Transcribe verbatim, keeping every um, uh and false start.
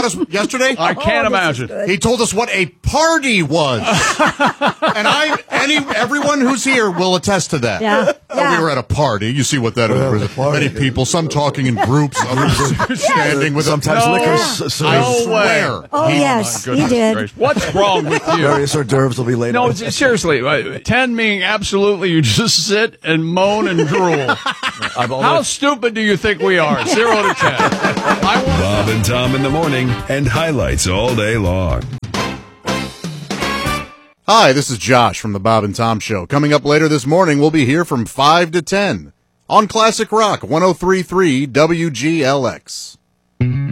taught us yesterday? I can't Oh, imagine. He told us what a party was. And I, any, everyone who's here will attest to that. Yeah. Oh, Yeah. we were at a party. You see what that Well, is. the party. Many people, some talking in groups, others standing with Sometimes a, liquor Yeah. s- I serves. swear. Oh, He- yes, he Goodness did. gracious. What's wrong with you? Various hors d'oeuvres will be laid No, out. s- seriously. uh, ten meaning absolutely you just sit and moan and drool. I've How almost, stupid do you think we are? Zero to ten. I want Bob and Tom in the morning and highlights all day long. Hi, this is Josh from the Bob and Tom Show. Coming up later this morning, we'll be here from five to ten on Classic Rock one oh three point three W G L X.